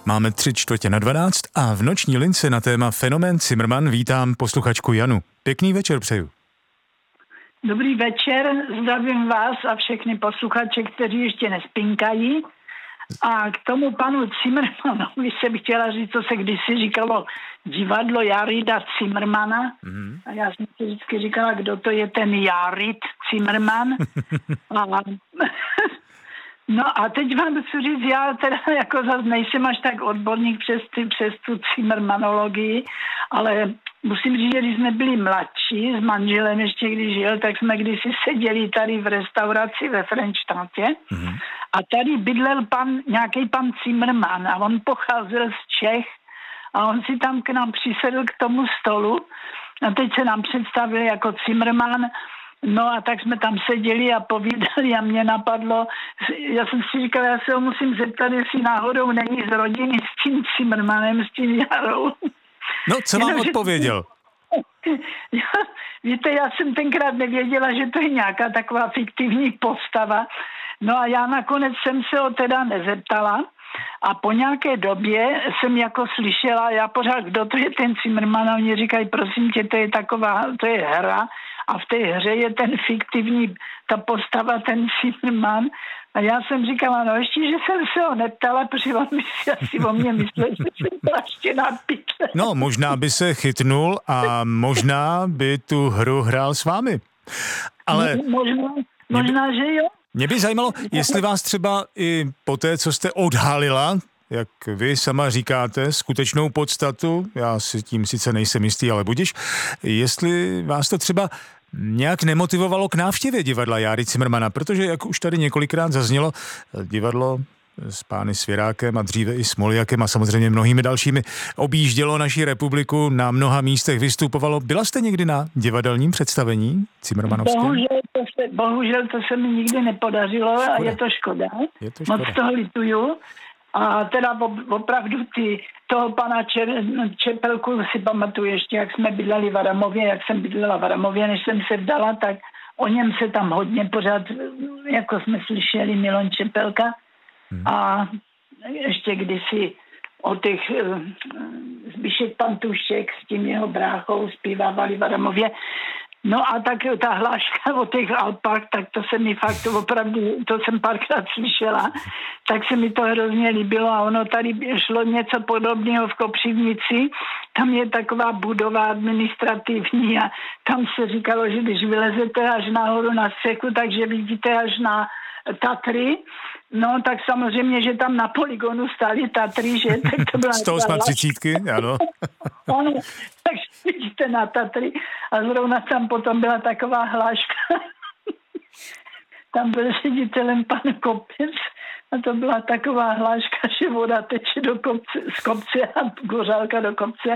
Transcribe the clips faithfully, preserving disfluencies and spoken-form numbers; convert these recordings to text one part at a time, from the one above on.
Máme tři čtvrtě na dvanáct a v noční lince na téma fenomén Cimrman vítám posluchačku Janu. Pěkný večer přeju. Dobrý večer, zdravím vás a všechny posluchače, kteří ještě nespinkají. A k tomu panu Cimrmanovi jsem chtěla říct, co se kdysi říkalo divadlo Jarida Cimrmana. Mm-hmm. A já jsem si vždycky říkala, kdo to je ten Jarid Cimrman. a, no a teď vám chci říct, já teda jako zase nejsem až tak odborník přes, ty, přes tu Cimrmanologii, ale musím říct, že když jsme byli mladší s manželem ještě když žil, tak jsme kdysi seděli tady v restauraci ve Frenštátě mm-hmm. a tady bydlel pan, nějaký pan Cimrman a on pocházel z Čech a on si tam k nám přisedl k tomu stolu a teď se nám představil jako Cimrman. No a tak jsme tam seděli a povídali a mě napadlo, já jsem si říkal, já se ho musím zeptat, jestli náhodou není z rodiny s tím Cimrmanem, s tím Jarou. No, co vám Jenom, odpověděl? Já, víte, já jsem tenkrát nevěděla, že to je nějaká taková fiktivní postava. No a já nakonec jsem se ho teda nezeptala a po nějaké době jsem jako slyšela, já pořád, kdo to je ten Cimrman, a oni říkají, prosím tě, to je taková, to je hra a v té hře je ten fiktivní, ta postava, ten Cimrman. A já jsem říkala, no ještě, že jsem se ho neptala, protože on mi si asi o mě myslel, že jsem praštěná pytle. No, možná by se chytnul a možná by tu hru hrál s vámi. Ale možná, možná by, že jo. Mě by zajímalo, jestli vás třeba i po té, co jste odhalila, jak vy sama říkáte, skutečnou podstatu, já si tím sice nejsem jistý, ale budiš, jestli vás to třeba nějak nemotivovalo k návštěvě divadla Járy Cimrmana, protože, jak už tady několikrát zaznělo, divadlo s pány Svěrákem a dříve i Smoljakem a samozřejmě mnohými dalšími objíždělo naši republiku, na mnoha místech vystupovalo. Byla jste někdy na divadelním představení Cimrmanovském? Bohužel to se, bohužel to se mi nikdy nepodařilo škoda. A je to škoda. Je to škoda. Moc toho lituju. A teda opravdu ty, toho pana Čepelku si pamatuju ještě, jak jsme bydleli v Adamově, jak jsem bydlela v Adamově, než jsem se vdala, tak o něm se tam hodně pořád, jako jsme slyšeli, Milon Čepelka. Hmm. A ještě kdysi o těch Zbyšek Pantušek s tím jeho bráchou zpívávali v Adamově. No a tak ta hláška o těch Alpách, tak to se mi fakt opravdu, to jsem párkrát slyšela, tak se mi to hrozně líbilo a ono tady šlo něco podobného v Kopřivnici, tam je taková budova administrativní a tam se říkalo, že když vylezete až nahoru na střechu, takže vidíte až na Tatry, no tak samozřejmě, že tam na poligonu stály Tatry, že? Tak to byla sto třicet, ano. Ano, takže vidíte na Tatry a zrovna tam potom byla taková hláška. Tam byl ředitelem pan Kopec a to byla taková hláška, že voda teče do kopce, z kopce a gořálka do kopce.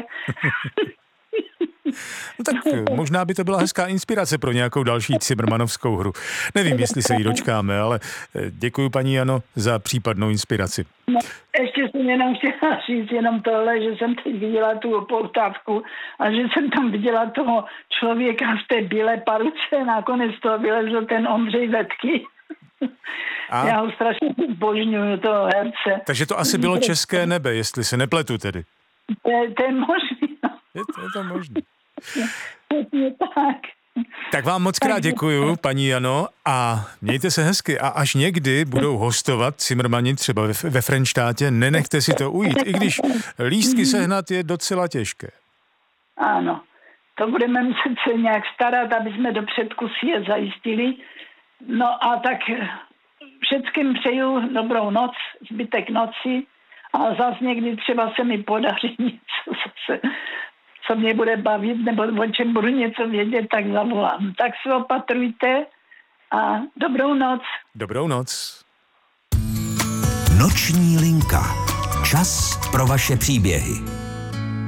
No tak možná by to byla hezká inspirace pro nějakou další Cimrmanovskou hru. Nevím, jestli se jí dočkáme, ale děkuji paní Jano za případnou inspiraci. No, ještě jsem jenom chtěla říct jenom tohle, že jsem teď viděla tu opoutávku a že jsem tam viděla toho člověka v té bílé paruce, nakonec toho vylezl ten Ondřej Vetky. A? Já ho strašně zbožňuju, toho herce. Takže to asi bylo České nebe, jestli se nepletu tedy. To je, to je možný. Je to, je to možné. Je tak. Tak vám moc krát děkuju, paní Jano, a mějte se hezky. A až někdy budou hostovat Cimrmani třeba ve, ve Frenštátě, nenechte si to ujít, i když lístky sehnat je docela těžké. Ano, to budeme muset se nějak starat, aby jsme do předkusí je zajistili. No a tak všetkým přeju dobrou noc, zbytek noci a zase někdy třeba se mi podaří něco zase, co mě bude bavit, nebo o čem budu něco vědět, tak zavolám. Tak se opatrujte a dobrou noc. Dobrou noc. Noční linka. Čas pro vaše příběhy.